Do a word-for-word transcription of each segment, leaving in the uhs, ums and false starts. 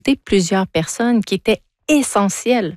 plusieurs personnes qui étaient essentielles.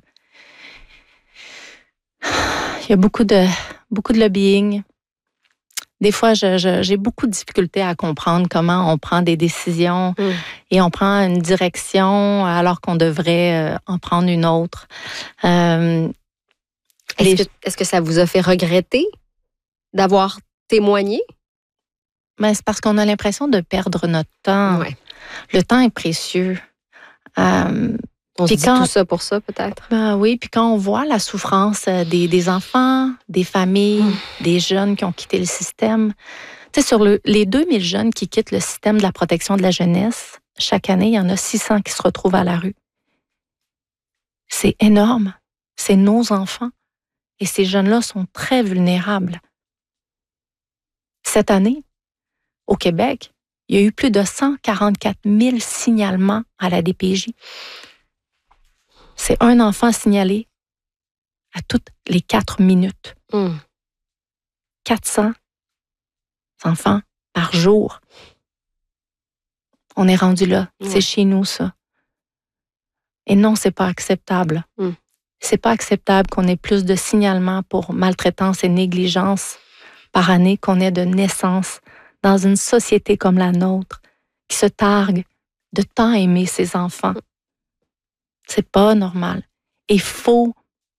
Il y a beaucoup de, beaucoup de lobbying. Des fois, je, je, j'ai beaucoup de difficultés à comprendre comment on prend des décisions mm. et on prend une direction alors qu'on devrait euh, en prendre une autre. Euh, est-ce, les... que, est-ce que ça vous a fait regretter d'avoir témoigné? Ben, c'est parce qu'on a l'impression de perdre notre temps. Ouais. Le temps est précieux. Euh, on se dit quand, tout ça pour ça, peut-être? Ben oui, puis quand on voit la souffrance des, des enfants, des familles, mmh. des jeunes qui ont quitté le système, tu sais, sur le, les deux mille jeunes qui quittent le système de la protection de la jeunesse, chaque année, il y en a six cents qui se retrouvent à la rue. C'est énorme. C'est nos enfants. Et ces jeunes-là sont très vulnérables. Cette année, au Québec, il y a eu plus de cent quarante-quatre mille signalements à la D P J. C'est un enfant signalé à toutes les quatre minutes. Mm. quatre cents enfants par jour. On est rendu là. Mm. C'est chez nous, ça. Et non, c'est pas acceptable. Mm. C'est pas acceptable qu'on ait plus de signalements pour maltraitance et négligence par année qu'on ait de naissance dans une société comme la nôtre qui se targue de tant aimer ses enfants. C'est pas normal. Et il faut...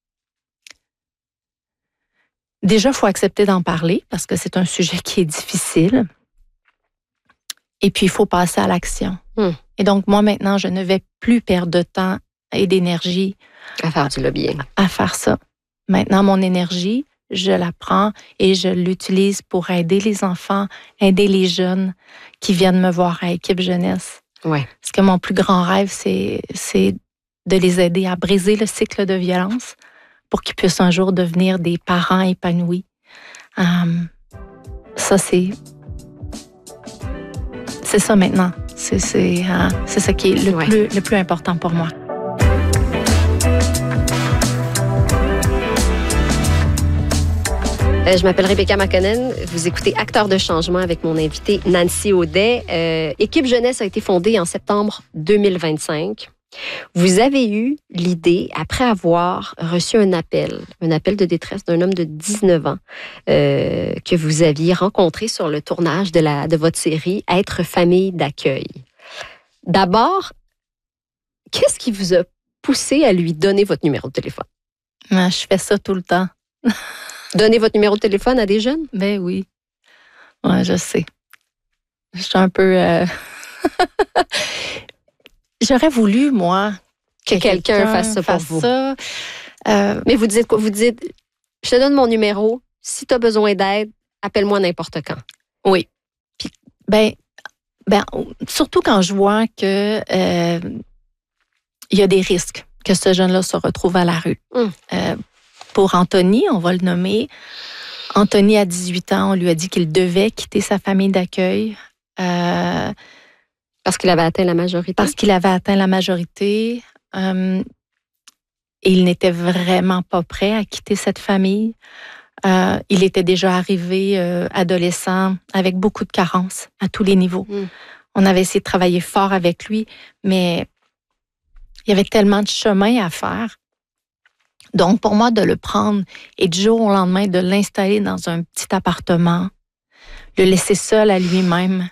Déjà, il faut accepter d'en parler parce que c'est un sujet qui est difficile. Et puis, il faut passer à l'action. Mm. Et donc, moi, maintenant, je ne vais plus perdre de temps et d'énergie à faire du lobbying. À faire ça. Maintenant, mon énergie, je la prends et je l'utilise pour aider les enfants, aider les jeunes qui viennent me voir à Équipe Jeunesse. Ouais. Parce que mon plus grand rêve, c'est, c'est de les aider à briser le cycle de violence pour qu'ils puissent un jour devenir des parents épanouis. Um, ça, c'est... C'est ça maintenant. C'est, c'est, uh, c'est ça qui est le, ouais. plus, le plus important pour moi. Euh, je m'appelle Rebecca Makonnen. Vous écoutez Acteurs de changement avec mon invité Nancy Audet. Euh, Équipe Jeunesse a été fondée en septembre deux mille vingt-cinq. Vous avez eu l'idée, après avoir reçu un appel, un appel de détresse d'un homme de dix-neuf ans euh, que vous aviez rencontré sur le tournage de, la, de votre série « Être famille d'accueil ». D'abord, qu'est-ce qui vous a poussé à lui donner votre numéro de téléphone? Ah, je fais ça tout le temps. Donner votre numéro de téléphone à des jeunes? Ben oui. Ouais, je sais. Je suis un peu... Euh... J'aurais voulu, moi, que, que quelqu'un, quelqu'un fasse ça pour fasse vous. Ça. Euh... Mais vous dites quoi? Vous dites, je te donne mon numéro. Si tu as besoin d'aide, appelle-moi n'importe quand. Oui. Puis, ben, ben, surtout quand je vois que euh, il y a des risques que ce jeune-là se retrouve à la rue. Hum. Euh, Pour Anthony, on va le nommer. Anthony, à dix-huit ans, on lui a dit qu'il devait quitter sa famille d'accueil. Euh, parce qu'il avait atteint la majorité? Parce qu'il avait atteint la majorité. Euh, et il n'était vraiment pas prêt à quitter cette famille. Euh, il était déjà arrivé euh, adolescent avec beaucoup de carences à tous les niveaux. Mm. On avait essayé de travailler fort avec lui, mais il y avait tellement de chemin à faire. Donc, pour moi, de le prendre et du jour au lendemain, de l'installer dans un petit appartement, le laisser seul à lui-même,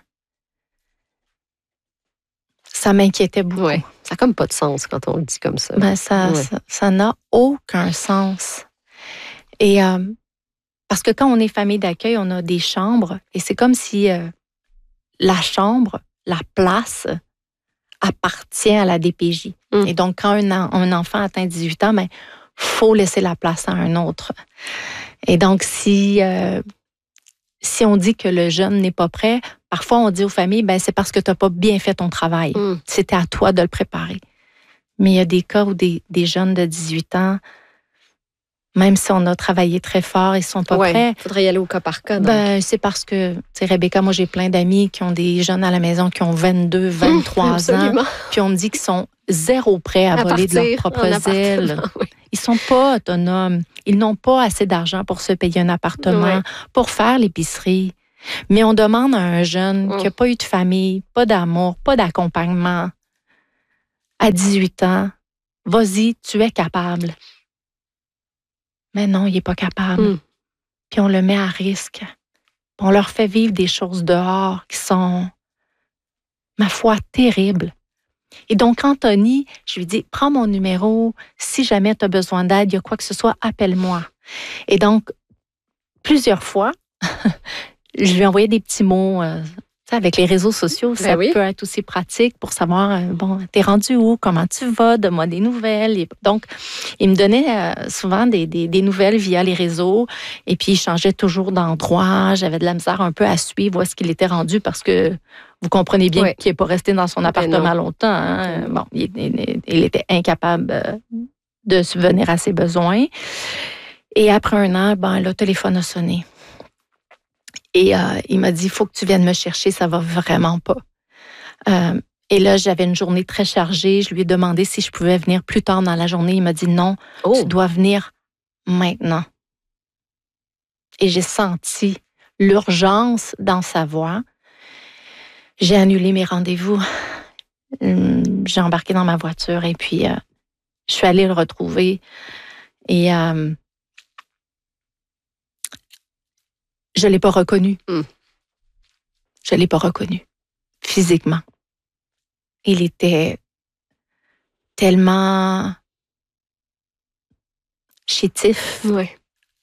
ça m'inquiétait beaucoup. Ouais. Ça n'a comme pas de sens quand on le dit comme ça. Ben, ça, ouais. ça, ça n'a aucun sens. Et euh, parce que quand on est famille d'accueil, on a des chambres et c'est comme si euh, la chambre, la place, appartient à la D P J. Mm. Et donc, quand un, un enfant atteint dix-huit ans, ben, faut laisser la place à un autre. Et donc, si, euh, si on dit que le jeune n'est pas prêt, parfois on dit aux familles, ben, c'est parce que tu n'as pas bien fait ton travail. Mm. C'était à toi de le préparer. Mais il y a des cas où des, des jeunes de dix-huit ans, même si on a travaillé très fort, ils ne sont pas ouais, prêts. Il faudrait y aller au cas par cas. Donc. Ben, c'est parce que, tu sais, Rebecca, moi, j'ai plein d'amis qui ont des jeunes à la maison qui ont vingt-deux, vingt-trois ans. Puis on me dit qu'ils sont zéro prêts à, à voler partir, de leurs propres ailes. Oui. Ils sont pas autonomes. Ils n'ont pas assez d'argent pour se payer un appartement, oui. pour faire l'épicerie. Mais on demande à un jeune mmh. qui n'a pas eu de famille, pas d'amour, pas d'accompagnement, à dix-huit ans, vas-y, tu es capable. Mais non, il n'est pas capable. Mm. Puis on le met à risque. Puis on leur fait vivre des choses dehors qui sont, ma foi, terribles. Et donc, Anthony, je lui dis, prends mon numéro. Si jamais tu as besoin d'aide, il y a quoi que ce soit, appelle-moi. Et donc, plusieurs fois, je lui ai envoyé des petits mots. Euh, avec les réseaux sociaux, ça ben oui. peut être aussi pratique pour savoir, euh, bon, t'es rendu où, comment tu vas, donne-moi des nouvelles. Et donc, il me donnait euh, souvent des, des, des nouvelles via les réseaux et puis il changeait toujours d'endroit. J'avais de la misère un peu à suivre où est-ce qu'il était rendu parce que vous comprenez bien ouais. qu'il n'est pas resté dans son ben appartement non. longtemps. Hein? Bon, il, il, il était incapable euh, de subvenir à ses besoins. Et après un an, ben, le téléphone a sonné. Et euh, il m'a dit, il faut que tu viennes me chercher, ça va vraiment pas. Euh, et là, j'avais une journée très chargée. Je lui ai demandé si je pouvais venir plus tard dans la journée. Il m'a dit, non, oh. tu dois venir maintenant. Et j'ai senti l'urgence dans sa voix. J'ai annulé mes rendez-vous. J'ai embarqué dans ma voiture et puis euh, je suis allée le retrouver. Et euh, je ne l'ai pas reconnu. Mm. Je ne l'ai pas reconnu physiquement. Il était tellement chétif. Ouais.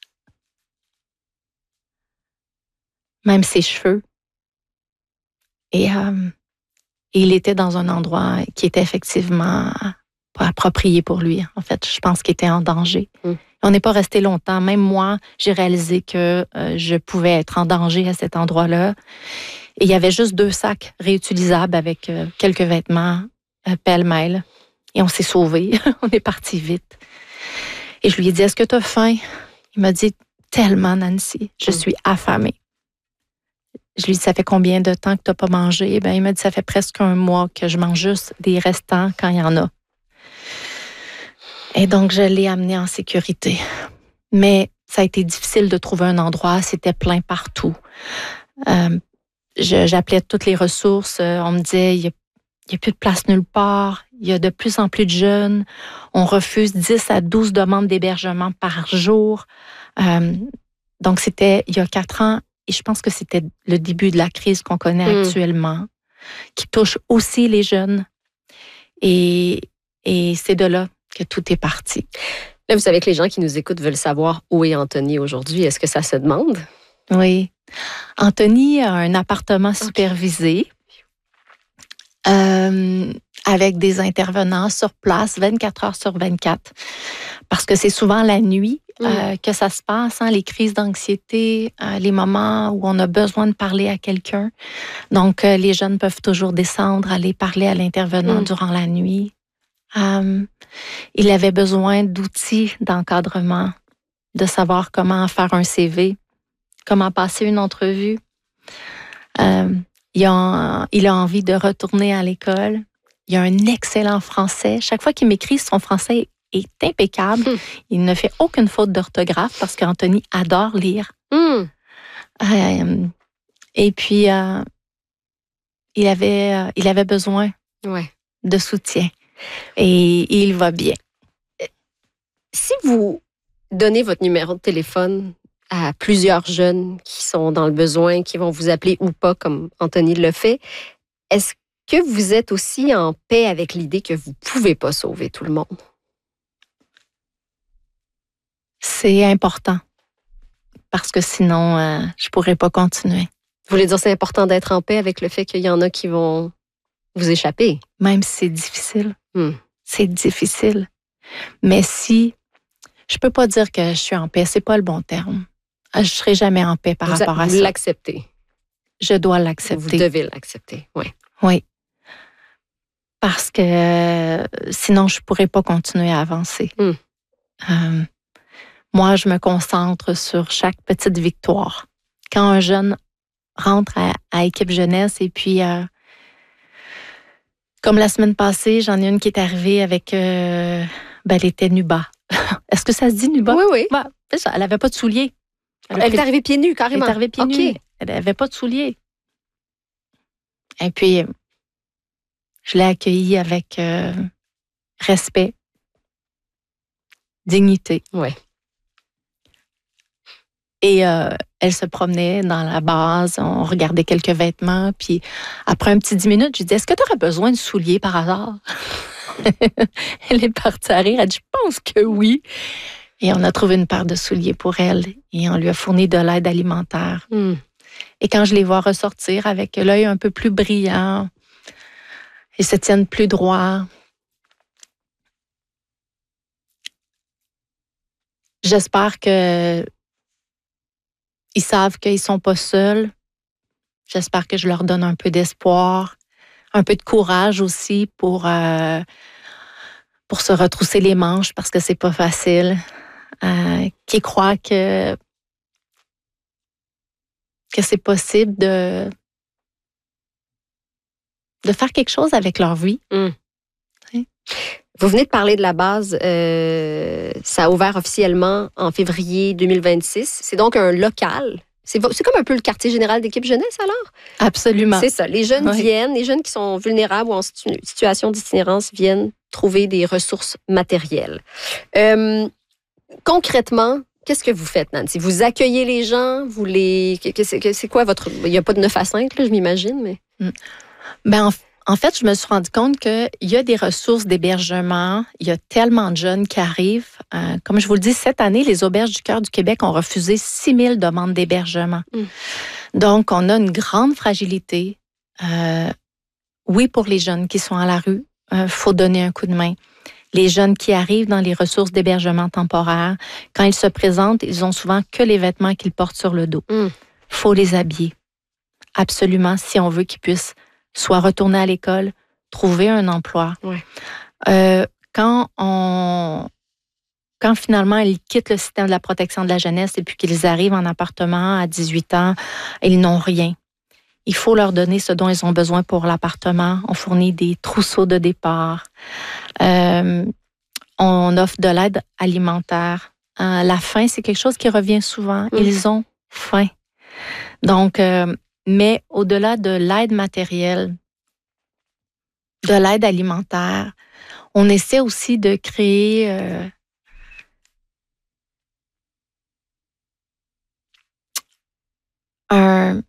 Même ses cheveux. Et euh, il était dans un endroit qui était effectivement pas approprié pour lui. En fait, je pense qu'il était en danger. Mm. On n'est pas resté longtemps. Même moi, j'ai réalisé que euh, je pouvais être en danger à cet endroit-là. Et il y avait juste deux sacs réutilisables avec euh, quelques vêtements euh, pêle-mêle. Et on s'est sauvés. On est parti vite. Et je lui ai dit, est-ce que tu as faim? Il m'a dit, tellement, Nancy. Je Mm. suis affamée. Je lui ai dit, ça fait combien de temps que tu n'as pas mangé? Ben, il m'a dit, ça fait presque un mois que je mange juste des restants quand il y en a. Et donc, je l'ai amené en sécurité. Mais ça a été difficile de trouver un endroit. C'était plein partout. Euh, je, j'appelais toutes les ressources. On me disait, il n'y a, a plus de place nulle part. Il y a de plus en plus de jeunes. On refuse dix à douze demandes d'hébergement par jour. Euh, donc, c'était il y a quatre ans. Et je pense que c'était le début de la crise qu'on connaît Mm. actuellement, qui touche aussi les jeunes. Et, et c'est de là que tout est parti. Là, vous savez que les gens qui nous écoutent veulent savoir où est Anthony aujourd'hui. Est-ce que ça se demande? Oui. Anthony a un appartement supervisé okay. euh, avec des intervenants sur place vingt-quatre heures sur vingt-quatre. Parce que c'est souvent la nuit mm. euh, que ça se passe, hein, les crises d'anxiété, euh, les moments où on a besoin de parler à quelqu'un. Donc, euh, les jeunes peuvent toujours descendre, aller parler à l'intervenant mm. durant la nuit. Euh, il avait besoin d'outils d'encadrement, de savoir comment faire un C V, comment passer une entrevue. Euh, il, a, il a envie de retourner à l'école. Il a un excellent français. Chaque fois qu'il m'écrit, son français est impeccable. Mm. Il ne fait aucune faute d'orthographe parce qu'Anthony adore lire. Mm. Euh, et puis, euh, il, avait, euh, il avait besoin ouais. de soutien. Et il va bien. Si vous donnez votre numéro de téléphone à plusieurs jeunes qui sont dans le besoin, qui vont vous appeler ou pas, comme Anthony le fait, est-ce que vous êtes aussi en paix avec l'idée que vous ne pouvez pas sauver tout le monde? C'est important. Parce que sinon, euh, je ne pourrais pas continuer. Vous voulez dire c'est important d'être en paix avec le fait qu'il y en a qui vont vous échapper? Même si c'est difficile. Hmm. C'est difficile. Mais si, je peux pas dire que je suis en paix, c'est pas le bon terme. Je serai jamais en paix par vous rapport a, à vous ça. Vous l'acceptez. Je dois l'accepter. Vous devez l'accepter, oui. Oui. Parce que euh, sinon, je pourrais pas continuer à avancer. Hmm. Euh, moi, je me concentre sur chaque petite victoire. Quand un jeune rentre à, à Équipe Jeunesse et puis... Euh, Comme la semaine passée, j'en ai une qui est arrivée avec... Euh, ben, elle était nuba. Est-ce que ça se dit nuba? Oui, oui. Ben, elle n'avait pas de souliers. Elle, elle est arrivée pieds nus, carrément. Elle est arrivée pieds okay. nus. Elle n'avait pas de souliers. Et puis, je l'ai accueillie avec euh, respect, dignité. Ouais. Et euh, elle se promenait dans la base, on regardait quelques vêtements, puis après un petit dix minutes, je lui dis, est-ce que tu aurais besoin de souliers par hasard? Elle est partie à rire, elle dit, je pense que oui. Et on a trouvé une paire de souliers pour elle et on lui a fourni de l'aide alimentaire. Mm. Et quand je les vois ressortir avec l'œil un peu plus brillant, ils se tiennent plus droit, j'espère que ils savent qu'ils sont pas seuls. J'espère que je leur donne un peu d'espoir, un peu de courage aussi pour, euh, pour se retrousser les manches parce que c'est pas facile. Euh, qui croient que, que c'est possible de, de faire quelque chose avec leur vie. Mm. Oui. Vous venez de parler de la base. Euh, ça a ouvert officiellement en février deux mille vingt-six. C'est donc un local. C'est, c'est comme un peu le quartier général d'Équipe Jeunesse, alors? Absolument. C'est ça. Les jeunes Oui. viennent, les jeunes qui sont vulnérables ou en situ- situation d'itinérance viennent trouver des ressources matérielles. Euh, concrètement, qu'est-ce que vous faites, Nancy? Vous accueillez les gens? Vous les... C'est, c'est quoi votre... Il n'y a pas de neuf à cinq, là, je m'imagine, mais... Mm. Ben, en, en fait, je me suis rendu compte qu'il y a des ressources d'hébergement. Il y a tellement de jeunes qui arrivent. Euh, comme je vous le dis, cette année, les Auberges du Cœur du Québec ont refusé six mille demandes d'hébergement. Mm. Donc, on a une grande fragilité. Euh, oui, pour les jeunes qui sont à la rue, il euh, faut donner un coup de main. Les jeunes qui arrivent dans les ressources d'hébergement temporaire, quand ils se présentent, ils ont souvent que les vêtements qu'ils portent sur le dos. Il mm. faut les habiller. Absolument, si on veut qu'ils puissent soit retourner à l'école, trouver un emploi. Ouais. Euh, quand on, quand finalement ils quittent le système de la protection de la jeunesse et puis qu'ils arrivent en appartement à dix-huit ans, ils n'ont rien. Il faut leur donner ce dont ils ont besoin pour l'appartement. On fournit des trousseaux de départ. Euh, on offre de l'aide alimentaire. Euh, la faim, c'est quelque chose qui revient souvent. Mmh. Ils ont faim. Donc, euh, mais au-delà de l'aide matérielle, de l'aide alimentaire, on essaie aussi de créer euh, un,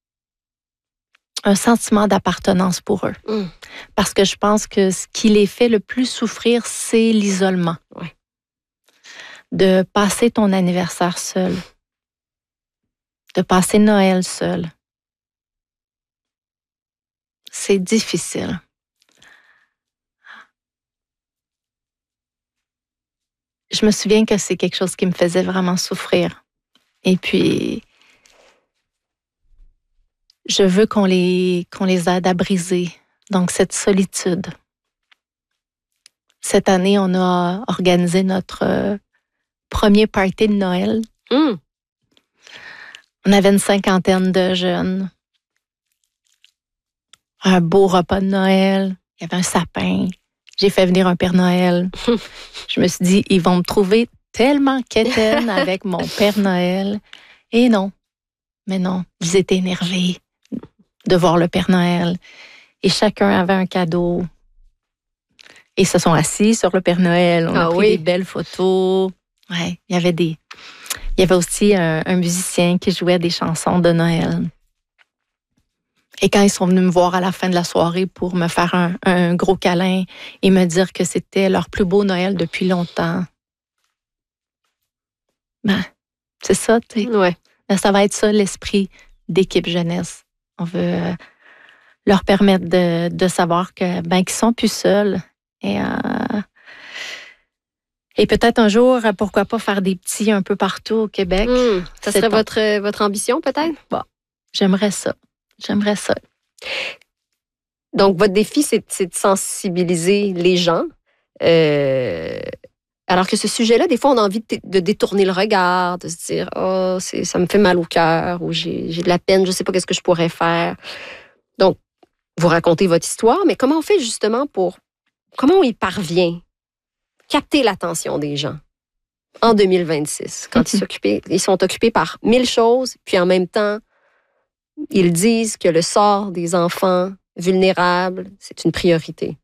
un sentiment d'appartenance pour eux. Mm. Parce que je pense que ce qui les fait le plus souffrir, c'est l'isolement. Ouais. De passer ton anniversaire seul. De passer Noël seul. C'est difficile. Je me souviens que c'est quelque chose qui me faisait vraiment souffrir. Et puis, je veux qu'on les, qu'on les aide à briser. Donc, cette solitude. Cette année, on a organisé notre euh, premier party de Noël. Mm. On avait une cinquantaine de jeunes. Un beau repas de Noël. Il y avait un sapin. J'ai fait venir un Père Noël. Je me suis dit, ils vont me trouver tellement quétaine avec mon Père Noël. Et non. Mais non, ils étaient énervés de voir le Père Noël. Et chacun avait un cadeau. Et ils se sont assis sur le Père Noël. On ah, a pris oui. des belles photos. Ouais, il y avait des... Il y avait aussi un, un musicien qui jouait des chansons de Noël. Et quand ils sont venus me voir à la fin de la soirée pour me faire un, un gros câlin et me dire que c'était leur plus beau Noël depuis longtemps, ben, c'est ça, tu sais. Ouais. Ben, ça va être ça, l'esprit d'Équipe Jeunesse. On veut euh, leur permettre de, de savoir que, ben, qu'ils sont plus seuls. Et, euh, et peut-être un jour, pourquoi pas faire des petits un peu partout au Québec. Mmh, ça serait votre, votre ambition, peut-être? Bon, j'aimerais ça. J'aimerais ça. Donc, votre défi, c'est, c'est de sensibiliser les gens. Euh, alors que ce sujet-là, des fois, on a envie de, de détourner le regard, de se dire « Oh, c'est, ça me fait mal au cœur » ou j'ai, « J'ai de la peine, je ne sais pas qu'est-ce que je pourrais faire. » Donc, vous racontez votre histoire, mais comment on fait justement pour... Comment on y parvient? Capter l'attention des gens en deux mille vingt-six, quand mm-hmm. ils, s'occupent, ils sont occupés par mille choses, puis en même temps, ils disent que le sort des enfants vulnérables, c'est une priorité.